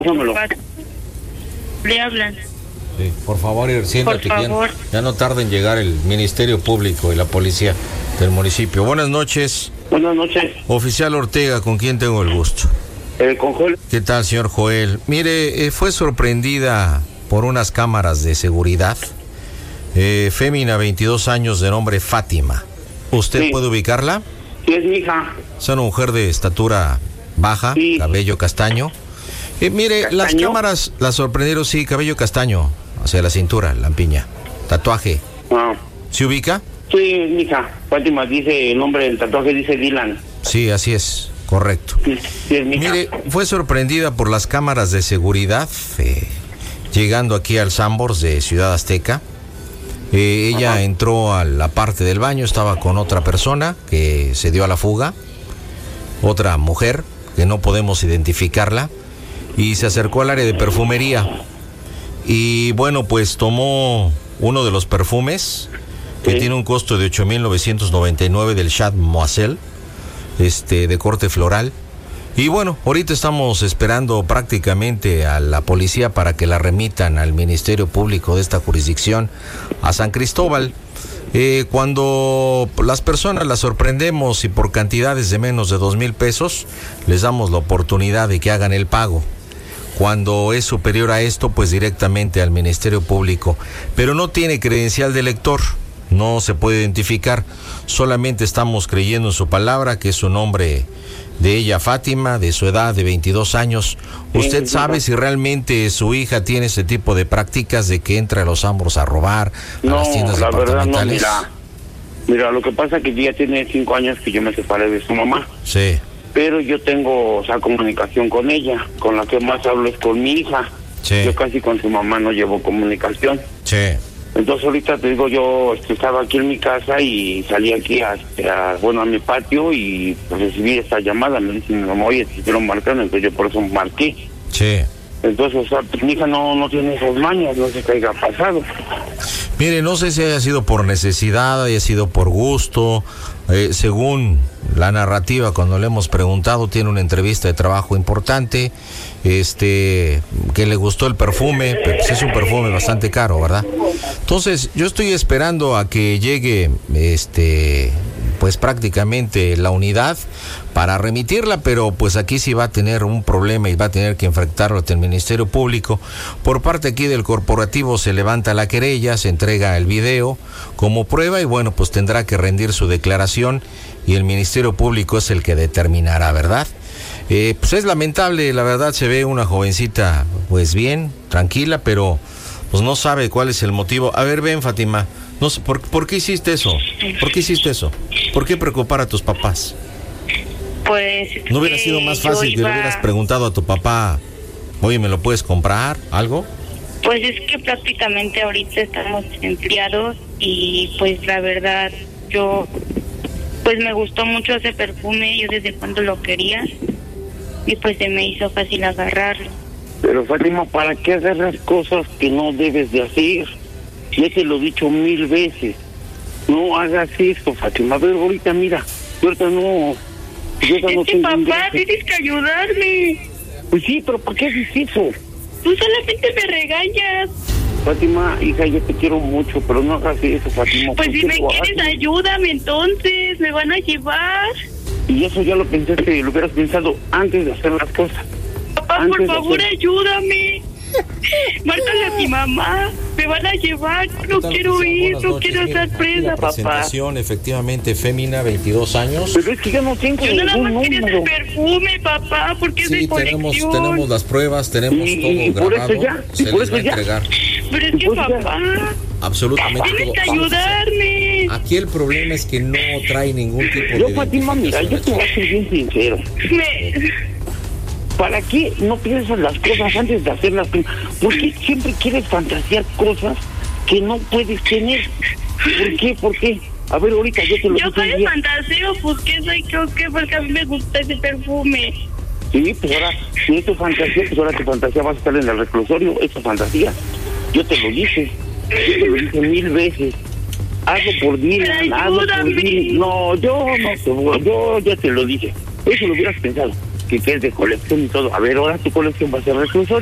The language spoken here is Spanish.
Pásamelo. Le hablan. Sí, por favor, siéntate, Por favor. ya no tarda en llegar el Ministerio Público y la policía del municipio. Buenas noches. Buenas noches. Oficial Ortega, ¿con quién tengo el gusto? Con Joel. ¿Qué tal, señor Joel? Mire, fue sorprendida por unas cámaras de seguridad. Fémina, 22 años, de nombre Fátima. ¿Usted puede ubicarla? Sí, es mi hija. Es una mujer de estatura baja, Sí. cabello castaño. Mire, ¿Castaño? las cámaras la sorprendieron, sí, cabello castaño, hacia la cintura, lampiña, tatuaje. Ah. ¿Se ubica? Sí, es mi hija. Fátima dice, el nombre del tatuaje dice Dylan. Sí, así es, correcto. Sí, sí es mi hija. Mire, fue sorprendida por las cámaras de seguridad, llegando aquí al Sanborns de Ciudad Azteca. Ella entró a la parte del baño, estaba con otra persona que se dio a la fuga, otra mujer que no podemos identificarla, y se acercó al área de perfumería. Y bueno, pues tomó uno de los perfumes que tiene un costo de 8,999 del Chat Moiselle, de corte floral. Y bueno, ahorita estamos esperando prácticamente a la policía para que la remitan al Ministerio Público de esta jurisdicción, a San Cristóbal. Cuando las personas las sorprendemos y por cantidades de menos de 2,000 pesos, les damos la oportunidad de que hagan el pago. Cuando es superior a esto, pues directamente al Ministerio Público. Pero no tiene credencial de lector, no se puede identificar. Solamente estamos creyendo en su palabra, que es su nombre de ella, Fátima, de su edad de 22 años. ¿Usted sabe si realmente su hija tiene ese tipo de prácticas de que entra a los Sanborns a robar, a las tiendas departamentales? Mira, lo que pasa es que ya tiene 5 años que yo me separé de su mamá. Sí. Pero yo tengo, comunicación con ella. Con la que más hablo es con mi hija. Sí. Yo casi con su mamá no llevo comunicación. Sí. Entonces ahorita te digo, yo estaba aquí en mi casa y salí aquí a mi patio y pues, recibí esta llamada. Me dicen, mamá, oye, te quiero marcar, entonces yo por eso marqué. Sí. Entonces, pues, mi hija no tiene esas mañas, no sé qué haya pasado. Mire, no sé si haya sido por necesidad, haya sido por gusto. Según la narrativa, cuando le hemos preguntado, tiene una entrevista de trabajo importante, que le gustó el perfume, pero pues es un perfume bastante caro, ¿verdad? Entonces, yo estoy esperando a que llegue, pues prácticamente la unidad para remitirla, pero pues aquí sí va a tener un problema y va a tener que enfrentarlo ante el Ministerio Público. Por parte aquí del corporativo se levanta la querella, se entrega el video como prueba y bueno, pues tendrá que rendir su declaración y el Ministerio Público es el que determinará, ¿verdad? Pues es lamentable, la verdad, se ve una jovencita pues bien, tranquila, pero pues no sabe cuál es el motivo. A ver, ven, Fátima. No sé, ¿por qué hiciste eso? ¿Por qué hiciste eso? ¿Por qué preocupar a tus papás? Pues... ¿No hubiera sido más fácil que le hubieras preguntado a tu papá, oye, ¿me lo puedes comprar? ¿Algo? Pues es que prácticamente ahorita estamos empleados y pues la verdad, yo... Pues me gustó mucho ese perfume, yo desde cuando lo quería y pues se me hizo fácil agarrarlo. Pero Fátima, ¿para qué agarras cosas que no debes de hacer? Ya te lo he dicho 1000 veces. No hagas esto, Fátima. A ver, ahorita mira, yo ahorita no... Es que papá, tienes que ayudarme. Pues sí, pero ¿por qué haces eso? Tú solamente me regañas. Fátima, hija, yo te quiero mucho, pero no hagas eso, Fátima. Pues si me quieres, ayúdame entonces, me van a llevar. Y eso ya lo pensaste, lo hubieras pensado antes de hacer las cosas. Papá, por favor, ayúdame. Márcale a mi mamá, me van a llevar, no quiero ir, no quiero estar presa, papá. Presentación, efectivamente, Fémina, 22 años. Pero es que yo no tengo yo nada más quería ese perfume, papá, porque sí, es de colección. tenemos las pruebas, tenemos todo por grabado, eso ya, se por les eso va a ya. entregar. Pero es que papá, absolutamente tienes que todo. ayudarme. Aquí el problema es que no trae ningún tipo de... Yo, Fátima, mira, yo te voy a ser bien sincero. ¿Para qué no piensas las cosas antes de hacerlas? ¿Por qué siempre quieres fantasear cosas que no puedes tener? ¿Por qué? ¿Por qué? A ver, ahorita yo te lo digo. Yo soy fantaseo, pues que soy, creo que porque a mí me gusta ese perfume. Sí, pues ahora, si es tu fantasía, pues ahora tu fantasía vas a estar en el reclusorio, es tu fantasía. Yo te lo dije 1000 veces. Hazlo por Dylan, hazlo por Dylan. No, yo no te voy, yo ya te lo dije. Eso lo hubieras pensado. que es de colección y todo. A ver, ahora tu colección va a ser reclusorio.